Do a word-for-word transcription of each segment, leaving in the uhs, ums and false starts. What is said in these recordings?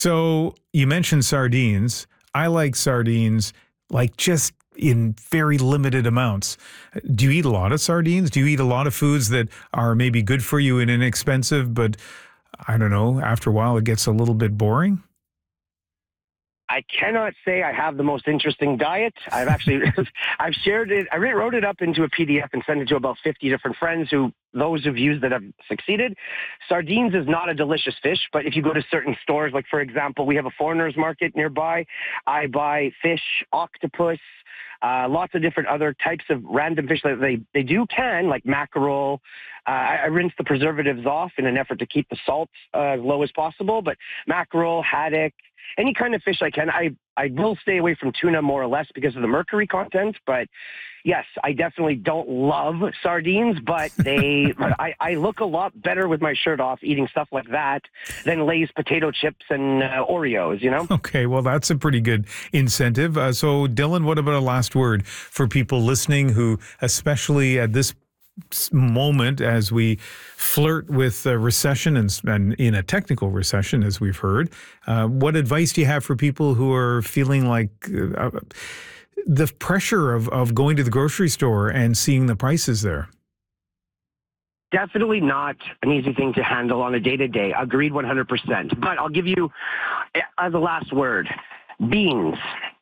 So you mentioned sardines. I like sardines, like just in very limited amounts. Do you eat a lot of sardines? Do you eat a lot of foods that are maybe good for you and inexpensive, but I don't know, after a while it gets a little bit boring? I cannot say I have the most interesting diet. I've actually, I've shared it, I wrote it up into a P D F and sent it to about fifty different friends who, those of you that have succeeded. Sardines is not a delicious fish, but if you go to certain stores, like for example, we have a foreigners market nearby. I buy fish, octopus, uh, lots of different other types of random fish that they, they do can, like mackerel. Uh, I, I rinse the preservatives off in an effort to keep the salt uh, as low as possible, but mackerel, haddock, any kind of fish I can. I, I will stay away from tuna more or less because of the mercury content. But yes, I definitely don't love sardines, but they, I, I look a lot better with my shirt off eating stuff like that than Lay's potato chips and uh, Oreos, you know? Okay, well, that's a pretty good incentive. Uh, so, Dylan, what about a last word for people listening who, especially at this moment as we flirt with a recession and, and in a technical recession, as we've heard, uh, what advice do you have for people who are feeling like uh, the pressure of, of going to the grocery store and seeing the prices there? Definitely not an easy thing to handle on a day-to-day. Agreed one hundred percent. But I'll give you, as a last word, beans.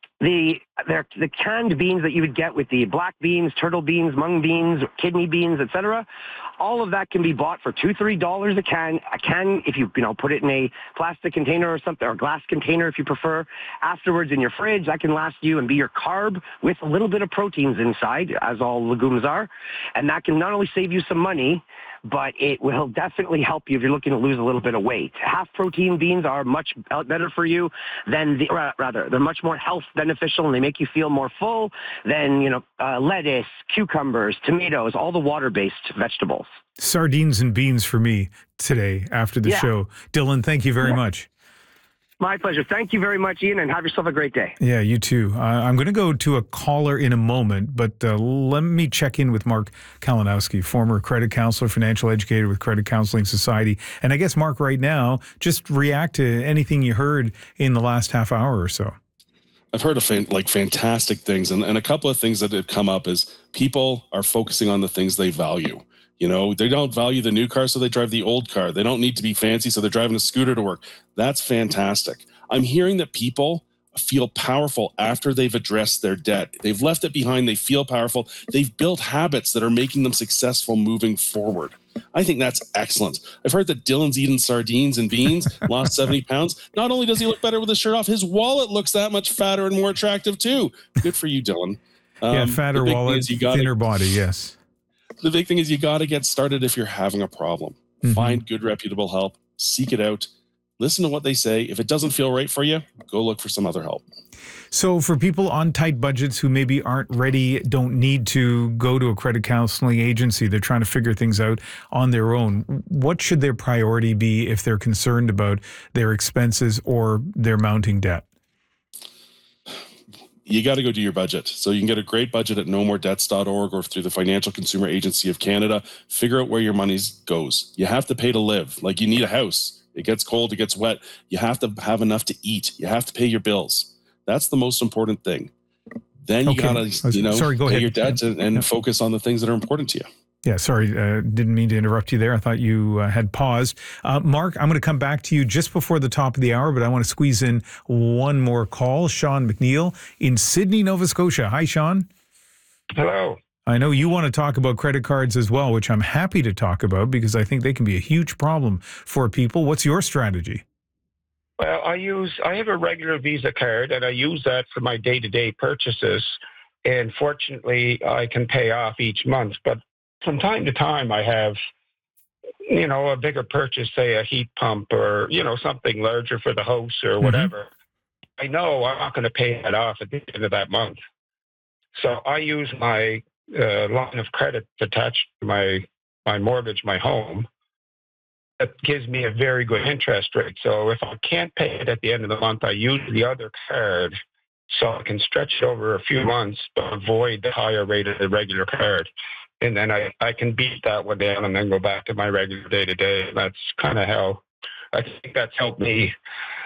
The they're, the canned beans that you would get with the black beans, turtle beans, mung beans, kidney beans, et cetera, all of that can be bought for two, three dollars a can. A can, if you you know put it in a plastic container or something, or glass container if you prefer. Afterwards, in your fridge, that can last you and be your carb with a little bit of proteins inside, as all legumes are, and that can not only save you some money, but it will definitely help you if you're looking to lose a little bit of weight. Half protein beans are much better for you than the, rather, they're much more health beneficial and they make you feel more full than, you know, uh, lettuce, cucumbers, tomatoes, all the water-based vegetables. Sardines and beans for me today after the yeah. show. Dylan, thank you very yeah. much. My pleasure. Thank you very much, Ian, and have yourself a great day. Yeah, you too. Uh, I'm going to go to a caller in a moment, but uh, let me check in with Mark Kalinowski, former credit counselor, financial educator with Credit Counseling Society. And I guess, Mark, right now, just react to anything you heard in the last half hour or so. I've heard of fan- like fantastic things, and, and a couple of things that have come up is people are focusing on the things they value. You know, they don't value the new car, so they drive the old car. They don't need to be fancy, so they're driving a scooter to work. That's fantastic. I'm hearing that people feel powerful after they've addressed their debt. They've left it behind. They feel powerful. They've built habits that are making them successful moving forward. I think that's excellent. I've heard that Dylan's eating sardines and beans, lost seventy pounds. Not only does he look better with his shirt off, his wallet looks that much fatter and more attractive too. Good for you, Dylan. Um, yeah, fatter wallet, gotta, thinner body, yes. The big thing is you got to get started if you're having a problem. Mm-hmm. Find good, reputable help. Seek it out. Listen to what they say. If it doesn't feel right for you, go look for some other help. So for people on tight budgets who maybe aren't ready, don't need to go to a credit counseling agency, they're trying to figure things out on their own, what should their priority be if they're concerned about their expenses or their mounting debt? You got to go do your budget. So you can get a great budget at no more debts dot org or through the Financial Consumer Agency of Canada. Figure out where your money goes. You have to pay to live. Like you need a house. It gets cold, it gets wet. You have to have enough to eat. You have to pay your bills. That's the most important thing. Then you okay. got to, you know, sorry, go pay ahead. your debt and, and yeah. focus on the things that are important to you. Yeah, sorry, uh, didn't mean to interrupt you there. I thought you uh, had paused. Uh, Mark, I'm going to come back to you just before the top of the hour, but I want to squeeze in one more call. Sean McNeil in Sydney, Nova Scotia. Hi, Sean. Hello. I know you want to talk about credit cards as well, which I'm happy to talk about because I think they can be a huge problem for people. What's your strategy? Well, I use I have a regular Visa card, and I use that for my day-to-day purchases. And fortunately, I can pay off each month. But from time to time, I have, you know, a bigger purchase, say a heat pump or, you know, something larger for the house or whatever. Mm-hmm. I know I'm not going to pay that off at the end of that month. So I use my uh, line of credit attached to my, my mortgage, my home. That gives me a very good interest rate. So if I can't pay it at the end of the month, I use the other card so I can stretch it over a few months but avoid the higher rate of the regular card. And then I, I can beat that one down and then go back to my regular day-to-day. That's kind of how I think that's helped me